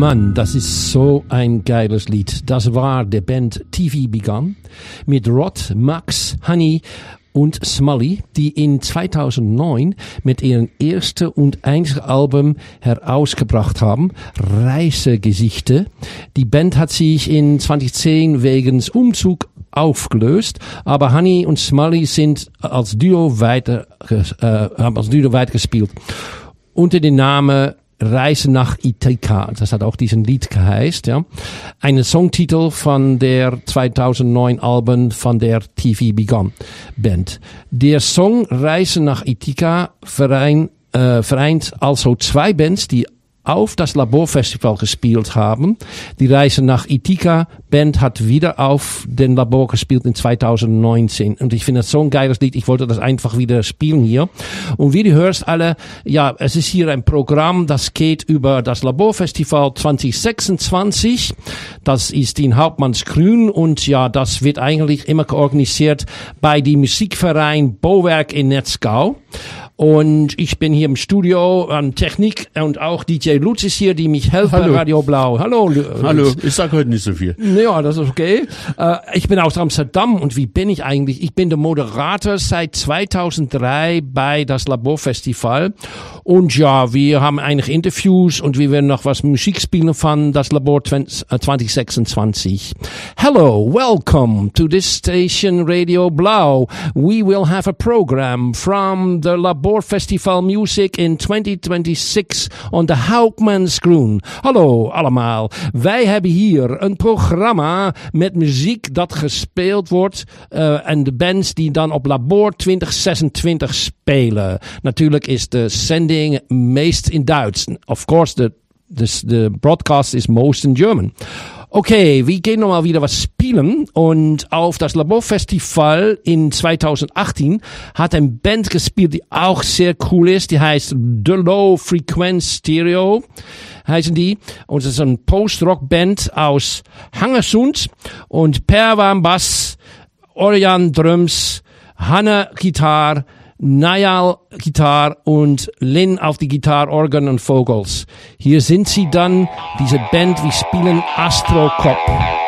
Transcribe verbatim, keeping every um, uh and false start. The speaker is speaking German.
Mann, das ist so ein geiles Lied. Das war der Band T V Begun mit Rod, Max, Honey und Smully, die in zweitausendneun mit ihrem ersten und einzigen Album herausgebracht haben, Reisegesichter. Die Band hat sich in zweitausendzehn wegen Umzug aufgelöst, aber Honey und Smully sind als Duo weiter, äh, haben als Duo weitergespielt. Unter dem Namen Reise nach Ithaca, das hat auch diesen Lied geheißt, ja. Ein Songtitel von der zweitausendneun Album von der T V Begun Band. Der Song Reise nach Ithaca vereint, äh, vereint also zwei Bands, die auf das Laborfestival gespielt haben. Die Reise nach Ithaca Band hat wieder auf den Labor gespielt in zweitausendneunzehn. Und ich finde das so ein geiles Lied. Ich wollte das einfach wieder spielen hier. Und wie du hörst alle, ja, es ist hier ein Programm, das geht über das Laborfestival zwanzig sechsundzwanzig. Das ist in Hauptmannsgrün und ja, das wird eigentlich immer organisiert bei dem Musikverein Bauwerk in Netzgau. Und ich bin hier im Studio an Technik und auch D J Lutz ist hier, die mich helfen bei Radio Blau. Hallo. Lutz. Hallo, ich sag heute nicht so viel. Ja, das ist okay. Äh, ich bin aus Amsterdam und wie bin ich eigentlich? Ich bin der Moderator seit zweitausenddrei bei das Laborfestival. Und ja, wir haben einige Interviews und wir werden noch was Musik spielen von das Labor zwanzig sechsundzwanzig. Hello, welcome to this station Radio Blau. We will have a program from the Labor Festival Music in twenty twenty-six on the Hauptmannsgrün. Hallo allemaal. Wij hebben hier een programma met muziek dat gespeeld wordt uh, en de bands die dan op Labor twintig zesentwintig spelen. Natuurlijk is de zending meest in Duits. Of course, the, the, the broadcast is most in German. Okay, wir gehen nochmal wieder was spielen und auf das Laborfestival in zweitausendachtzehn hat eine Band gespielt, die auch sehr cool ist, die heißt The Low Frequency Stereo, heißen die, und es ist eine Post-Rock-Band aus Hangersund und Per war am Bass, Orion Drums, Hanne Gitarre, Nayal Gitarre und Lynn auf die Gitarre, Organ und Vocals. Hier sind sie dann, diese Band, wir spielen Astro Cop.